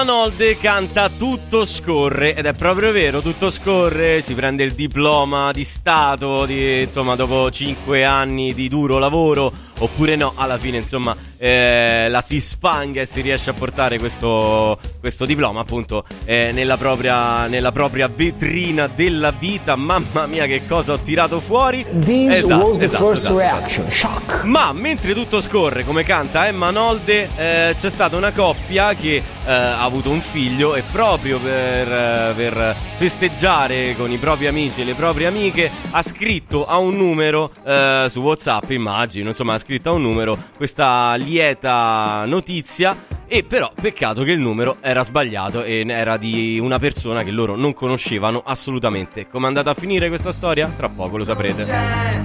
Nolde canta Tutto scorre, ed è proprio vero, tutto scorre, si prende il diploma di stato, insomma, dopo 5 anni di duro lavoro, oppure no, alla fine insomma la si sfanga e si riesce a portare questo diploma appunto nella propria vetrina della vita. Mamma mia, che cosa ho tirato fuori. This was the first reaction, shock. Ma mentre tutto scorre, come canta Emma Nolde, c'è stata una coppia che ha avuto un figlio, e proprio per festeggiare con i propri amici e le proprie amiche ha scritto a un numero su WhatsApp, immagino, insomma ha scritto a un numero questa lieta notizia. E però peccato che il numero era sbagliato e era di una persona che loro non conoscevano assolutamente. Come è andata a finire questa storia? Tra poco lo saprete.